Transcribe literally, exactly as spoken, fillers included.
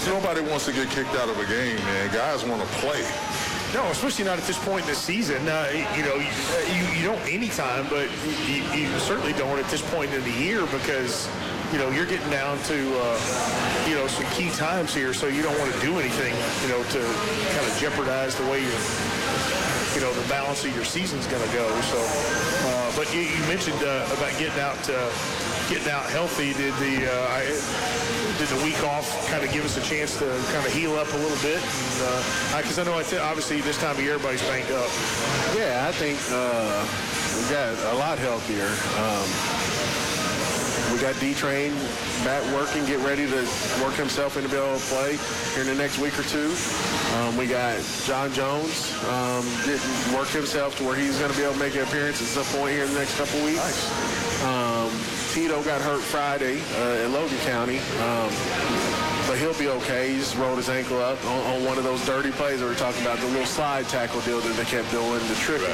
Because nobody wants to get kicked out of a game, man. Guys want to play. No, especially not at this point in the season. Uh, you know, you, you, you don't anytime, but you, you certainly don't at this point in the year because, you know, you're getting down to, uh, you know, some key times here, so you don't want to do anything, you know, to kind of jeopardize the way you, you know, the balance of your season's going to go. So, uh, but you, you mentioned uh, about getting out, uh, getting out healthy. Did the uh, I, did the week off kind of give us a chance to kind of heal up a little bit? Because uh, I know I th- obviously this time of year everybody's banged up. Yeah, I think uh, we got a lot healthier. Um, we got D-Train back working, get ready to work himself into be able to play here in the next week or two. Um, we got John Jones um, getting work himself to where he's going to be able to make an appearance at some point here in the next couple weeks. Nice. Um, Tito got hurt Friday uh, in Logan County, um, but he'll be okay. He just rolled his ankle up on, on one of those dirty plays that we were talking about, the little slide tackle deal that they kept doing, the trick.